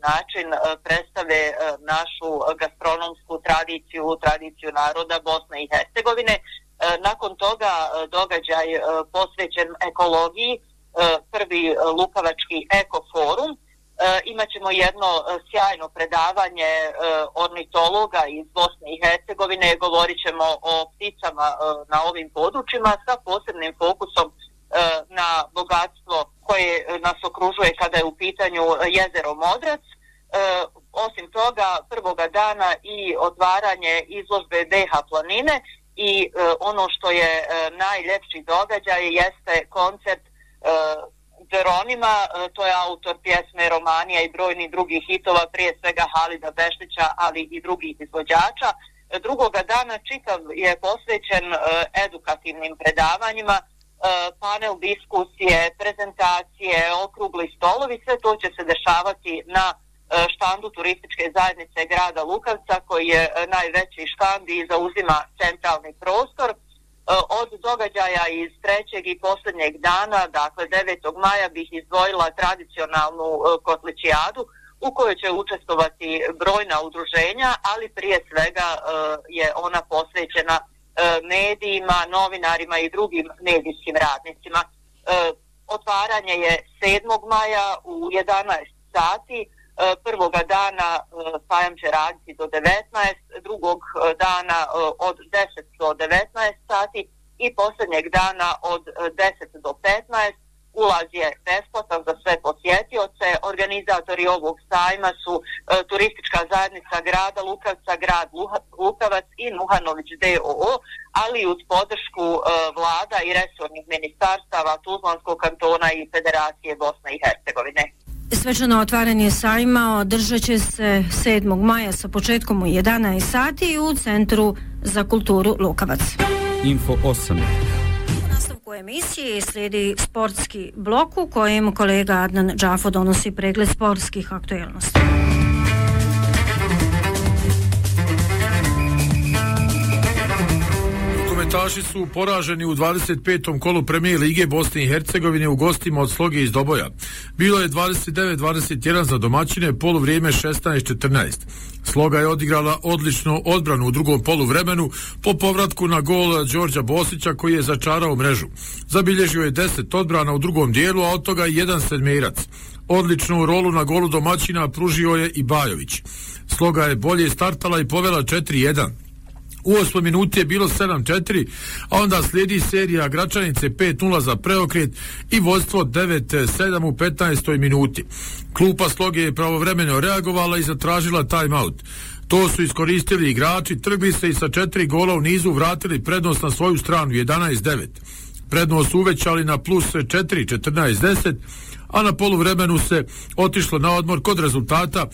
način predstave našu gastronomsku tradiciju naroda Bosne i Hercegovine. Nakon toga događaj posvećen ekologiji, prvi Lukavački ekoforum. Imaćemo jedno sjajno predavanje ornitologa iz Bosne i Hercegovine, govorit ćemo o pticama na ovim područjima sa posebnim fokusom na bogatstvo koje nas okružuje kada je u pitanju jezero Modrac. Osim toga, prvoga dana i otvaranje izložbe BH planine i ono što je najljepši događaj jeste koncert Geronima, to je autor pjesme Romanija i brojnih drugih hitova, prije svega Halida Beštića, ali i drugih izvođača. Drugoga dana čitav je posvećen edukativnim predavanjima, panel diskusije, prezentacije, okrugli stolovi, sve to će se dešavati na štandu turističke zajednice grada Lukavca, koji je najveći štand i zauzima centralni prostor. Od događaja iz trećeg i posljednjeg dana, dakle 9. maja, bih izdvojila tradicionalnu kotličijadu u kojoj će učestvovati brojna udruženja, ali prije svega je ona posvećena medijima, novinarima i drugim medijskim radnicima. Otvaranje je 7. maja u 11 sati, prvoga dana sajam će raditi do 19, drugog dana od 10 do 19 sati i posljednjeg dana od 10 do 15. Ulaz je besplatan za sve posjetioce. Organizatori ovog sajma su turistička zajednica grada Lukavca, grad Lukavac i Nuhanović d.o.o., ali i uz podršku vlada i resornih ministarstava Tuzlanskog kantona i Federacije Bosne i Hercegovine. Svečano otvaranje sajma održat će se 7. maja sa početkom u 11 sati u Centru za kulturu Lukavac. Info 8. U nastavku emisije slijedi sportski blok u kojem kolega Adnan Džafo donosi pregled sportskih aktuelnosti. Nogometaši su poraženi u 25. kolu Premijer Lige Bosne i Hercegovine u gostima od Sloge iz Doboja. Bilo je 29-21 za domaćine, poluvrijeme 16-14. Sloga je odigrala odličnu odbranu u drugom poluvremenu po povratku na gol Đorđa Bosića koji je začarao mrežu. Zabilježio je 10 odbrana u drugom dijelu, a od toga jedan sedmerac. Odličnu rolu na golu domaćina pružio je i Bajović. Sloga je bolje startala i povela 4-1. U 8 minuti je bilo 7-4, a onda slijedi serija Gračanice 5-0 za preokret i vodstvo 9-7 u 15. minuti. Klupa Sloge je pravovremeno reagovala i zatražila time-out. To su iskoristili igrači, trgli se i sa 4 gola u nizu vratili prednost na svoju stranu 11-9. Prednost uvećali na plus 4, 14-10, a na poluvremenu se otišlo na odmor kod rezultata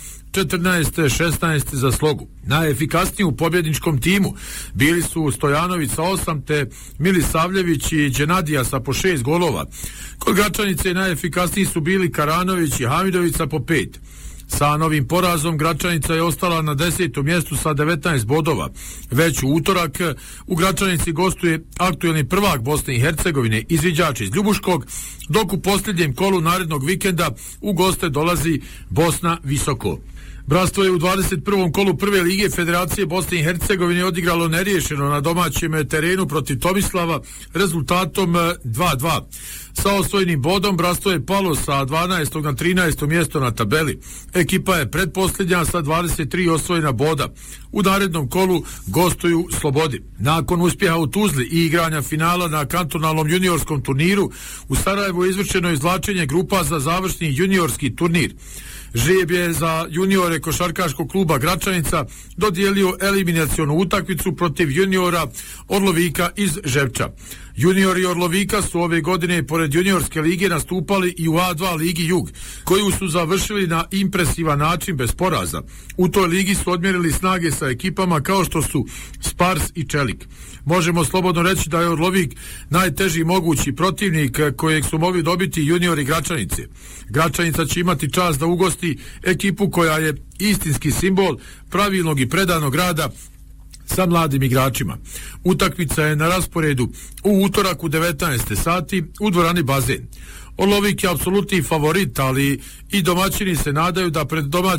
14-16 za Slogu. Najefikasniji u pobjedničkom timu bili su Stojanović sa 8 te Milisavljević i Đenadija sa po 6 golova. Kod Gračanice najefikasniji su bili Karanović i Hamidović sa po 5. Sa novim porazom Gračanica je ostala na 10. mjestu sa 19 bodova. Već u utorak u Gračanici gostuje aktuelni prvak Bosne i Hercegovine, izviđač iz Ljubuškog, dok u posljednjem kolu narednog vikenda u goste dolazi Bosna Visoko. Bratstvo je u 21. kolu prve lige Federacije Bosne i Hercegovine odigralo neriješeno na domaćem terenu protiv Tomislava rezultatom 2-2. Sa osvojenim bodom Bratstvo je palo sa 12. na 13. mjesto na tabeli. Ekipa je pretposljednja sa 23 osvojena boda. U narednom kolu gostuju Slobodi. Nakon uspjeha u Tuzli i igranja finala na kantonalnom juniorskom turniru, u Sarajevu je izvršeno izvlačenje grupa za završni juniorski turnir. Žrijeb je za juniore košarkaškog kluba Gračanica dodijelio eliminacionu utakmicu protiv juniora Orlovika iz Žepča. Juniori Orlovika su ove godine pored juniorske lige nastupali i u A2 ligi Jug, koju su završili na impresivan način bez poraza. U toj ligi su odmjerili snage sa ekipama kao što su Spars i Čelik. Možemo slobodno reći da je Orlovik najteži mogući protivnik kojeg su mogli dobiti juniori Gračanice. Gračanica će imati čast da ugosti ekipu koja je istinski simbol pravilnog i predanog rada sa mladim igračima. Utakmica je na rasporedu u utorak u 19. sati u dvorani Bazen. Orlovik je apsolutni favorit, ali i domaćini se nadaju da pred domaćim